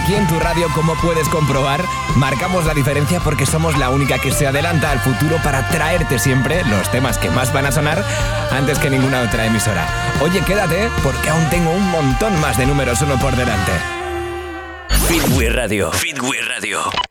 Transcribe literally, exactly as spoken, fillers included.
aquí en tu radio, como puedes comprobar, marcamos la diferencia porque somos la única que se adelanta al futuro para traerte siempre los temas que más van a sonar antes que ninguna otra emisora. Oye, quédate porque aún tengo un montón más de números uno por delante. Fit We Radio. Fit We Radio.